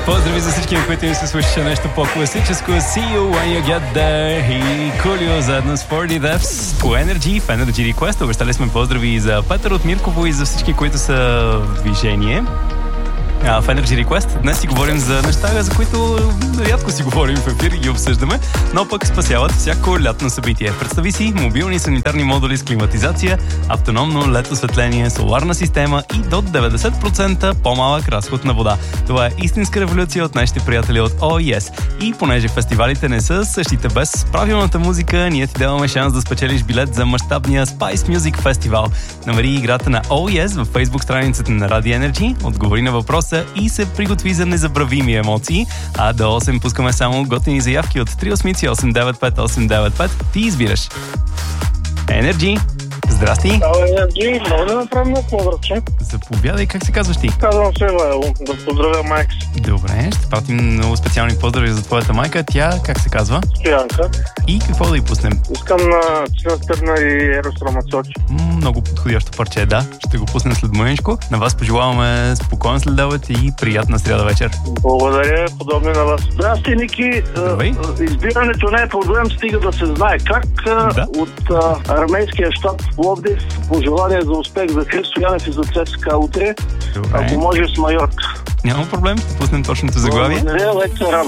Поздрави за всички, на които им се слушаше нещо по-класическо. See you when you get there. И Кулио заедно с 40 Deaths по Energy, в Energy Request. Обещали сме поздрави и за Петър от Мирково и за всички, които са в движение. В Energy Request днес си говорим за неща, за които рядко си говорим в ефир и ги обсъждаме, но пък спасяват всяко лятно събитие. Представи си мобилни санитарни модули с климатизация, автономно LED осветление, соларна система и до 90% по-малък разход на вода. Това е истинска революция от нашите приятели от OES. И понеже фестивалите не са същите без правилната музика, ние ти даваме шанс да спечелиш билет за мащабния Spice Music Festival. Намери играта на OES във Facebook страницата на Radio Energy, отговори на въпроса и се приготви за незабравими емоции. А до 8 пускаме само готини заявки от 38 895 895. Ти избираш. Energy. Здрасти. Energy, мога да направим на поздравче. Заповядай, как се казваш ти? Казвам се Вайло, да поздравя майка си. Добре, ще пратим много специални поздрави за твоята майка. Тя как се казва? Стоянка. И какво да й пуснем? Искам на Цинастърна и Ерос Рамацочи. Много подходящо парче, да. Ще го пуснем след мъничко. На вас пожелаваме спокоен следобед и приятна сряда вечер. Благодаря, подобни на вас. Здрасти, Ники. Избирането не е проблем, стига да се знае как. Да. От армейския щаб в Пловдив, пожелание за успех за Христо Янев и за ЦСКА утре. Добре. Ако може с Майорка. Няма проблем, ще пуснем точното заглавие. Благодаря, лека работа.